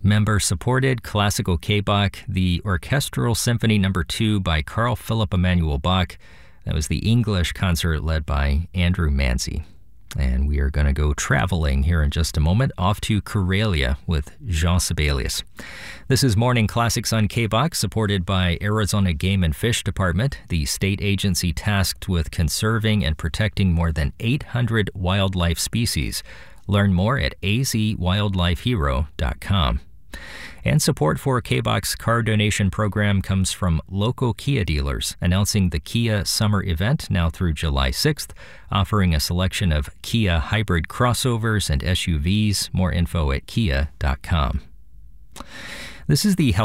Member-supported classical K-Bach, the Orchestral Symphony No. 2 by Carl Philipp Emanuel Bach. That was the English concert led by Andrew Manzi. And we are going to go traveling here in just a moment, off to Karelia with Jean Sibelius. This is Morning Classics on K-Bach, supported by Arizona Game and Fish Department, the state agency tasked with conserving and protecting more than 800 wildlife species. Learn more at azwildlifehero.com. And support for K-Bach's car donation program comes from local Kia dealers, announcing the Kia Summer Event now through July 6th, offering a selection of Kia hybrid crossovers and SUVs. More info at kia.com. This is the